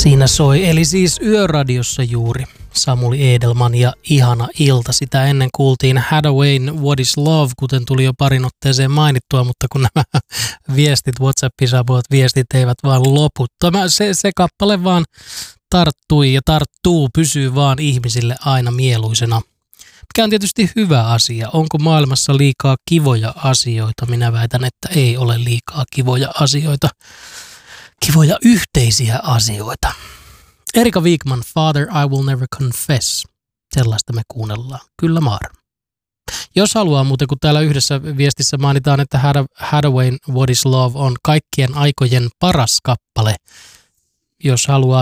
Siinä soi, eli siis Yöradiossa juuri Samuli Edelman ja Ihana ilta. Sitä ennen kuultiin Hathaway'n What is Love, kuten tuli jo parin otteeseen mainittua, mutta kun nämä viestit, WhatsAppiin saapuvat viestit eivät vaan lopu. Se kappale vaan tarttui ja tarttuu, pysyy vaan ihmisille aina mieluisena. Mikä on tietysti hyvä asia. Onko maailmassa liikaa kivoja asioita? Minä väitän, että ei ole liikaa kivoja asioita. Kivoja yhteisiä asioita. Erika Wigman, Father, I Will Never Confess. Sellaista me kuunnellaan. Kyllä maar. Jos haluaa muuten, kun täällä yhdessä viestissä mainitaan, että Hathaway'n What is Love on kaikkien aikojen paras kappale. Jos haluaa